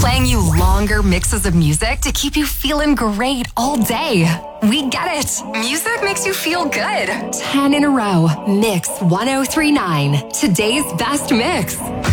playing you longer mixes of music to keep you feeling great all day. We get it. Music makes you feel good. 10 in a row. Mix 1039. Today's best mix.